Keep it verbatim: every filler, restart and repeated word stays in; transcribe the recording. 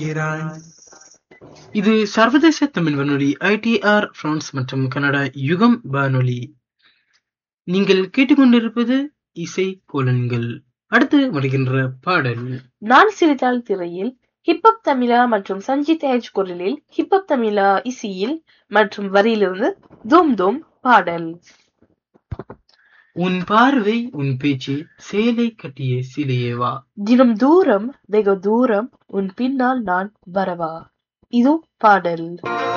கேட்கிறாய். இது சர்வதேச தமிழ் வானொலி ஐடிஆர் பிரான்ஸ் மற்றும் கனடா யுகம் வானொலி. நீங்கள் கேட்டுக்கொண்டிருப்பது இசை கோலன்கள். அடுத்து வருகின்ற பாடல் நான் சிரித்தால் திரையில் ஹிப்ஹப் தமிழா மற்றும் சஞ்சித் ஏஜ் குரலில் ஹிப்ஹப் தமிழா இசையில் மற்றும் வரியிலிருந்து தூம் தூம் பாடல். உன் பார்வை உன் பேச்சு சேலை கட்டிய சிலையேவா, தினம் தூரம் வெகு தூரம் உன் பின்னால் நான் வரவா. இது பாடல்.